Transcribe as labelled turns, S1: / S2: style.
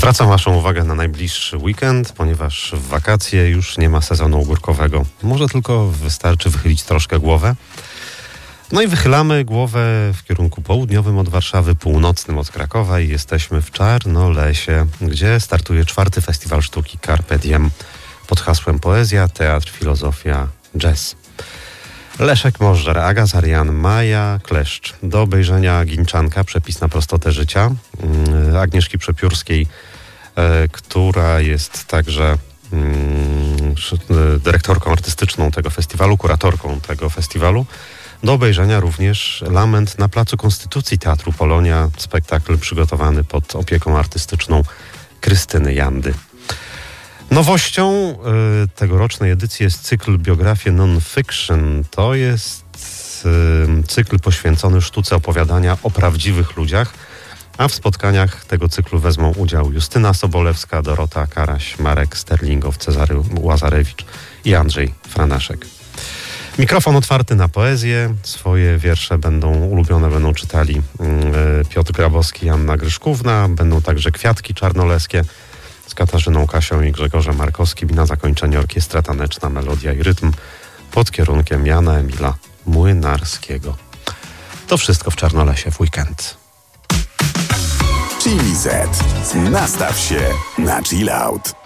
S1: Zwracam Waszą uwagę na najbliższy weekend, ponieważ w wakacje już nie ma sezonu ogórkowego. Może tylko wystarczy wychylić troszkę głowę. No i wychylamy głowę w kierunku południowym od Warszawy, północnym od Krakowa i jesteśmy w Czarnolesie, gdzie startuje 4. Festiwal Sztuki Carpe Diem pod hasłem Poezja, Teatr, Filozofia, Jazz. Leszek Możdżer, Aga Zarian, Maja Kleszcz. Do obejrzenia Ginczanka, przepis na prostotę życia, Agnieszki Przepiórskiej, która jest także dyrektorką artystyczną tego festiwalu, kuratorką tego festiwalu. Do obejrzenia również Lament na Placu Konstytucji Teatru Polonia, spektakl przygotowany pod opieką artystyczną Krystyny Jandy. Nowością tegorocznej edycji jest cykl Biografie Non-Fiction. To jest cykl poświęcony sztuce opowiadania o prawdziwych ludziach, a w spotkaniach tego cyklu wezmą udział Justyna Sobolewska, Dorota Karaś, Marek Sterlingow, Cezary Łazarewicz i Andrzej Franaszek. Mikrofon otwarty na poezję. Swoje wiersze ulubione będą czytali Piotr Grabowski i Anna Gryszkówna. Będą także Kwiatki czarnoleskie z Katarzyną Kasią i Grzegorzem Markowskim i na zakończenie orkiestra taneczna, melodia i rytm pod kierunkiem Jana Emila Młynarskiego. To wszystko w Czarnolesie w weekend.
S2: Chili Z. Nastaw się na chill out.